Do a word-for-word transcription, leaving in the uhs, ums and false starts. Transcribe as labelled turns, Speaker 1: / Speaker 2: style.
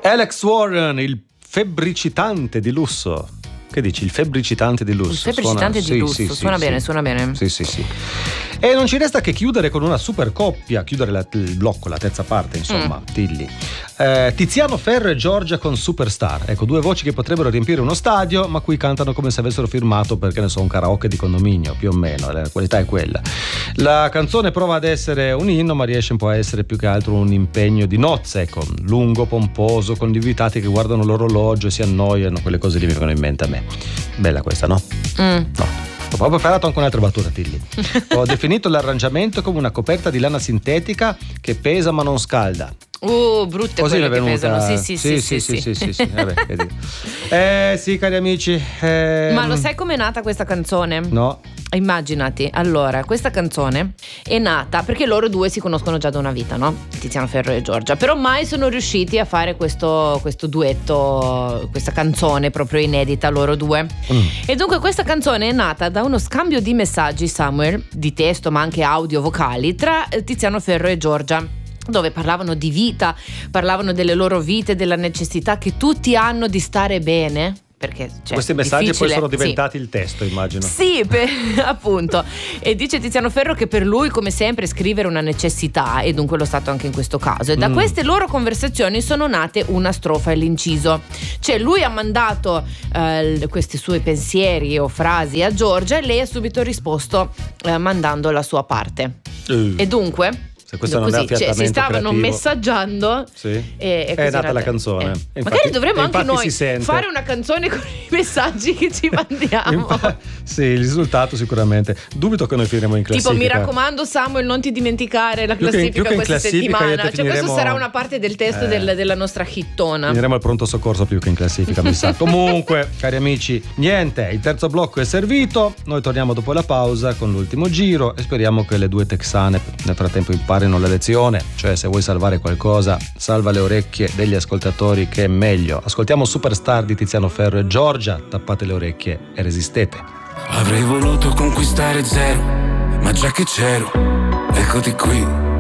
Speaker 1: Alex Warren, il febbricitante di lusso. Che dici? Il febbricitante di lusso.
Speaker 2: Il febbricitante
Speaker 1: suona...
Speaker 2: di
Speaker 1: sì,
Speaker 2: lusso,
Speaker 1: sì,
Speaker 2: suona
Speaker 1: sì,
Speaker 2: bene,
Speaker 1: sì.
Speaker 2: suona bene.
Speaker 1: Sì, sì, sì. E non ci resta che chiudere con una super coppia, chiudere la, il blocco, la terza parte, insomma, mm. Tilly. Eh, Tiziano Ferro e Giorgia con Superstar. Ecco, due voci che potrebbero riempire uno stadio, ma qui cantano come se avessero firmato, perché ne so, un karaoke di condominio, più o meno, la qualità è quella. La canzone prova ad essere un inno, ma riesce un po' a essere più che altro un impegno di nozze, ecco, lungo, pomposo, con gli invitati che guardano l'orologio e si annoiano, quelle cose lì mi vengono in mente a me. Bella questa, no?
Speaker 2: Mm.
Speaker 1: No. Ho proprio preparato anche un'altra battuta, Tilly. Ho definito l'arrangiamento come una coperta di lana sintetica che pesa ma non scalda.
Speaker 2: Uh, brutte
Speaker 1: Così
Speaker 2: quelle
Speaker 1: è
Speaker 2: che
Speaker 1: venuta...
Speaker 2: pesano. Sì, sì, sì,
Speaker 1: sì,
Speaker 2: sì,
Speaker 1: sì,
Speaker 2: sì,
Speaker 1: sì, sì, sì. Vabbè, vedi. Eh sì, cari amici. Ehm...
Speaker 2: Ma lo sai com'è nata questa canzone?
Speaker 1: No.
Speaker 2: Immaginati, allora, questa canzone è nata perché loro due si conoscono già da una vita, no? Tiziano Ferro e Giorgia, però mai sono riusciti a fare questo, questo duetto, questa canzone proprio inedita loro due. Mm. E dunque questa canzone è nata da uno scambio di messaggi, Samuel, di testo ma anche audio vocali, tra Tiziano Ferro e Giorgia, dove parlavano di vita, parlavano delle loro vite, della necessità che tutti hanno di stare bene. Perché, cioè,
Speaker 1: questi messaggi
Speaker 2: difficile.
Speaker 1: poi sono diventati
Speaker 2: sì.
Speaker 1: il testo, immagino.
Speaker 2: Sì, per, appunto. E dice Tiziano Ferro che per lui, come sempre, scrivere è una necessità, e dunque lo è stato anche in questo caso. E da mm. queste loro conversazioni sono nate una strofa e l'inciso. Cioè lui ha mandato eh, questi suoi pensieri o frasi a Giorgia e lei ha subito risposto eh, mandando la sua parte. Uh. E dunque...
Speaker 1: Se questo non
Speaker 2: così,
Speaker 1: è cioè,
Speaker 2: si stavano
Speaker 1: creativo.
Speaker 2: messaggiando
Speaker 1: sì.
Speaker 2: e, e
Speaker 1: è nata la canzone.
Speaker 2: Eh.
Speaker 1: Infatti,
Speaker 2: magari dovremmo anche noi
Speaker 1: fare
Speaker 2: una canzone con i messaggi che ci mandiamo.
Speaker 1: Infa- sì, il risultato sicuramente. Dubito che noi finiremo in classifica.
Speaker 2: Tipo, mi raccomando Samuel, non ti dimenticare la classifica più che, più questa settimana. Cioè finiremo... questo sarà una parte del testo eh. del, della nostra hittona.
Speaker 1: Finiremo al pronto soccorso più che in classifica, mi sa. Comunque, cari amici, niente, il terzo blocco è servito. Noi torniamo dopo la pausa con l'ultimo giro e speriamo che le due texane nel frattempo imparino la lezione. Cioè, se vuoi salvare qualcosa, salva le orecchie degli ascoltatori, che è meglio. Ascoltiamo Superstar di Tiziano Ferro e Giorgia. Tappate le orecchie e resistete.
Speaker 3: Avrei voluto conquistare zero, ma già che c'ero, eccoti qui.